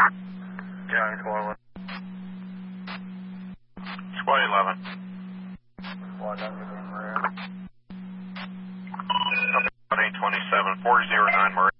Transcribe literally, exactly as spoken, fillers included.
County twelve. Squad eleven. Squad eleven. Company twenty-seven, four zero nine Marie.